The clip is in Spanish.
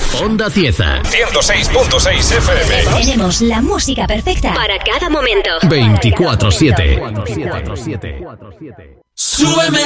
Onda Cieza. 106.6 FM. Tenemos la música perfecta para cada momento. 24/7. Súbeme